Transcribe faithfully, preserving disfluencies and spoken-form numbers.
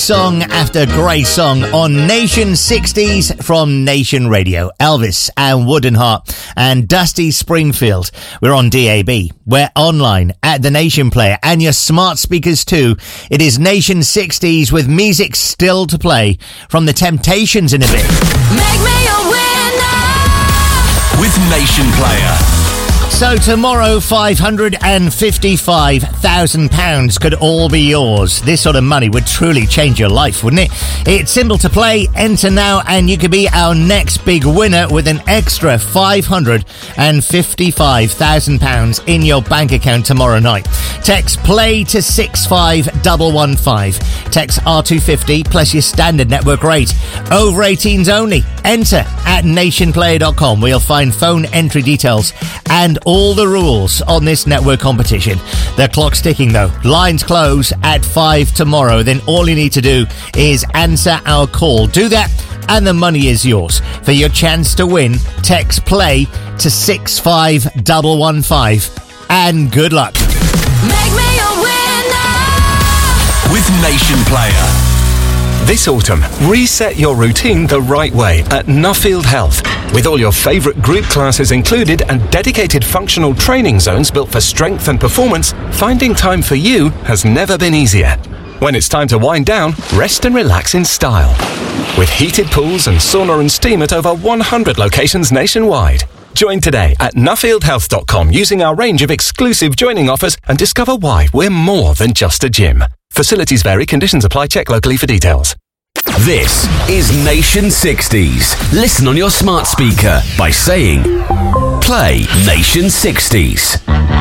Song after great song on Nation sixties from Nation Radio. Elvis and Wooden Heart and Dusty Springfield. We're on D A B. We're online at the Nation Player and your smart speakers too. It is Nation sixties with music still to play from The Temptations in a bit. Make me a winner with Nation Player. So tomorrow, five hundred fifty-five thousand pounds could all be yours. This sort of money would truly change your life, wouldn't it? It's simple to play. Enter now and you could be our next big winner with an extra five hundred fifty-five thousand pounds in your bank account tomorrow night. Text play to six five one one five. Text R two fifty plus your standard network rate. Over eighteens only. Enter at nation player dot com where you'll find phone entry details and all the rules on this network competition. The clock's ticking though. Lines close at five tomorrow. Then all you need to do is answer our call. Do that and the money is yours. For your chance to win, text play to six five one one five and good luck. Make me a winner with Nation Player. This autumn, reset your routine the right way at Nuffield Health. With all your favourite group classes included and dedicated functional training zones built for strength and performance, finding time for you has never been easier. When it's time to wind down, rest and relax in style. With heated pools and sauna and steam at over one hundred locations nationwide. Join today at nuffield health dot com using our range of exclusive joining offers and discover why we're more than just a gym. Facilities vary, conditions apply, check locally for details. This is Nation sixties. Listen on your smart speaker by saying, play Nation sixties.